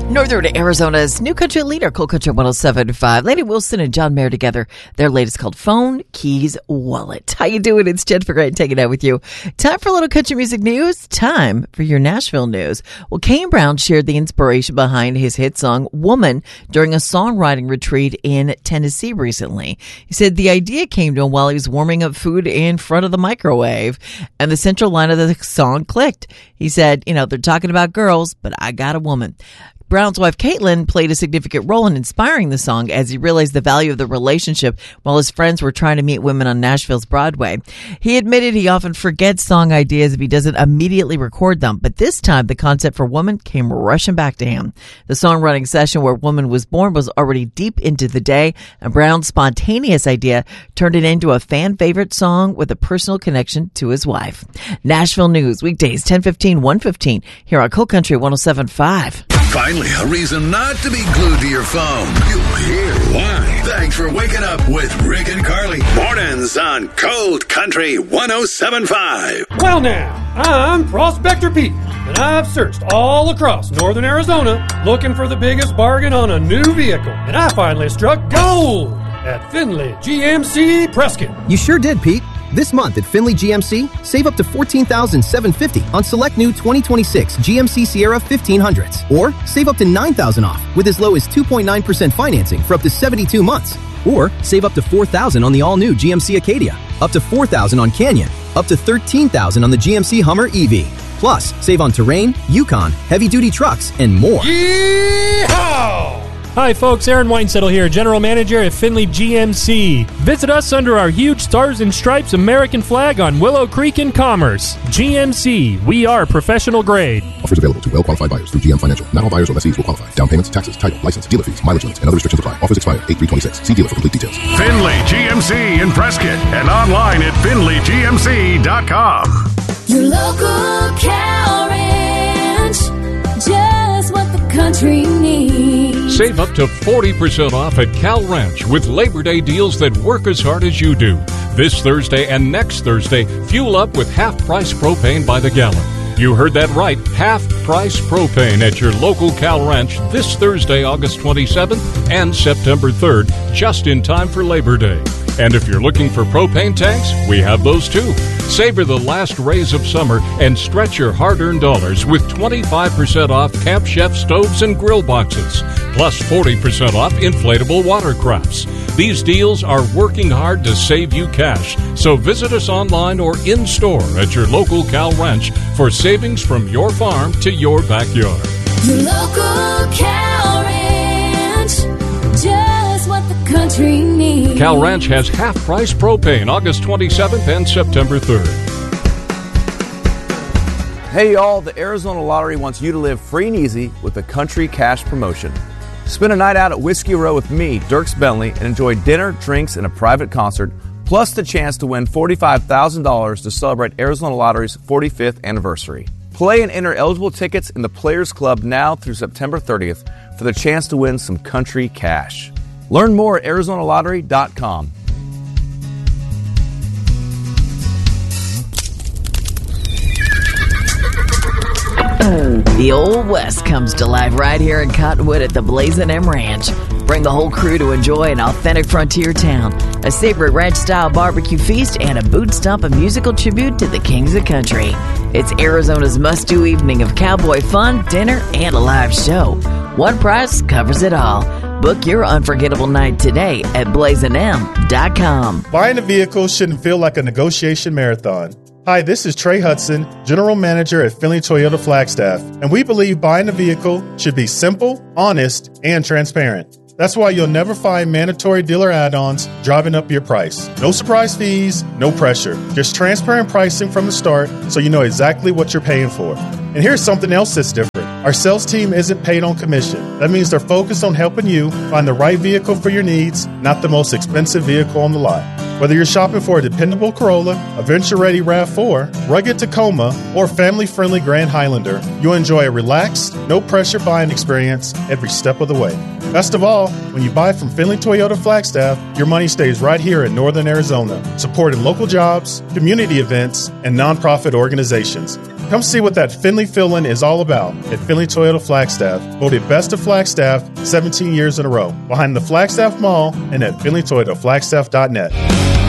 Northern Arizona's new country leader, Cool Country 107.5. Lady Wilson and John Mayer together. Their latest called Phone, Keys, Wallet. How you doing? It's Jennifer Grant taking out with you. Time for a little country music news. Time for your Nashville news. Well, Kane Brown shared the inspiration behind his hit song Woman during a songwriting retreat in Tennessee recently. He said the idea came to him while he was warming up food in front of the microwave, and the central line of the song clicked. He said, they're talking about girls, but I got a woman. Brown's wife, Caitlin, played a significant role in inspiring the song as he realized the value of the relationship while his friends were trying to meet women on Nashville's Broadway. He admitted he often forgets song ideas if he doesn't immediately record them, but this time the concept for Woman came rushing back to him. The songwriting session where Woman was born was already deep into the day, and Brown's spontaneous idea turned it into a fan favorite song with a personal connection to his wife. Nashville News, weekdays 10:15, 1:15, here on Cool Country 107.5. Finally, a reason not to be glued to your phone. You'll hear why. Thanks for waking up with Rick and Carly. Mornings on Cold Country 107.5. Well now, I'm Prospector Pete, and I've searched all across northern Arizona looking for the biggest bargain on a new vehicle. And I finally struck gold at Finley GMC Prescott. You sure did, Pete. This month at Finley GMC, save up to $14,750 on select new 2026 GMC Sierra 1500s. Or save up to $9,000 off with as low as 2.9% financing for up to 72 months. Or save up to $4,000 on the all-new GMC Acadia, up to $4,000 on Canyon, up to $13,000 on the GMC Hummer EV. Plus, save on Terrain, Yukon, heavy-duty trucks, and more. Yeehaw! Hi folks, Aaron Weinsettle here, General Manager at Finley GMC. Visit us under our huge Stars and Stripes American flag on Willow Creek in Commerce. GMC, we are professional grade. Offers available to well-qualified buyers through GM Financial. Not all buyers or lessees will qualify. Down payments, taxes, title, license, dealer fees, mileage limits, and other restrictions apply. Offers expire 8/3/26. See dealer for complete details. Finley GMC in Prescott and online at FinleyGMC.com. Your local cow ranch, just what the country needs. Save up to 40% off at Cal Ranch with Labor Day deals that work as hard as you do. This Thursday and next Thursday, fuel up with half-price propane by the gallon. You heard that right, half-price propane at your local Cal Ranch this Thursday, August 27th and September 3rd, just in time for Labor Day. And if you're looking for propane tanks, we have those too. Savor the last rays of summer and stretch your hard-earned dollars with 25% off Camp Chef stoves and grill boxes, plus 40% off inflatable watercrafts. These deals are working hard to save you cash, so visit us online or in-store at your local Cal Ranch for savings from your farm to your backyard. Your local cow ranch, just what the country needs. Cal Ranch has half-price propane August 27th and September 3rd. Hey y'all, the Arizona Lottery wants you to live free and easy with a country cash promotion. Spend a night out at Whiskey Row with me, Dierks Bentley, and enjoy dinner, drinks, and a private concert, plus the chance to win $45,000 to celebrate Arizona Lottery's 45th anniversary. Play and enter eligible tickets in the Players Club now through September 30th for the chance to win some country cash. Learn more at ArizonaLottery.com. The Old West comes to life right here in Cottonwood at the Blazin' M Ranch. Bring the whole crew to enjoy an authentic frontier town, a savory ranch-style barbecue feast, and a boot stomp of musical tribute to the kings of country. It's Arizona's must-do evening of cowboy fun, dinner, and a live show. One price covers it all. Book your unforgettable night today at blazinm.com. Buying a vehicle shouldn't feel like a negotiation marathon. Hi, this is Trey Hudson, General Manager at Finley Toyota Flagstaff, and we believe buying a vehicle should be simple, honest, and transparent. That's why you'll never find mandatory dealer add-ons driving up your price. No surprise fees, no pressure. Just transparent pricing from the start so you know exactly what you're paying for. And here's something else that's different. Our sales team isn't paid on commission. That means they're focused on helping you find the right vehicle for your needs, not the most expensive vehicle on the lot. Whether you're shopping for a dependable Corolla, a venture-ready RAV4, rugged Tacoma, or family-friendly Grand Highlander, you'll enjoy a relaxed, no-pressure buying experience every step of the way. Best of all, when you buy from Finley Toyota Flagstaff, your money stays right here in Northern Arizona, supporting local jobs, community events, and nonprofit organizations. Come see what that Finley feeling is all about at Finley Toyota Flagstaff, voted best of Flagstaff 17 years in a row, behind the Flagstaff Mall and at FinleyToyotaFlagstaff.net.